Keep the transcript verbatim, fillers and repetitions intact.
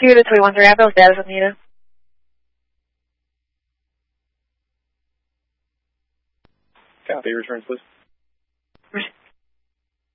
Toyota three one three, Apple status with Nita. Copy, returns please.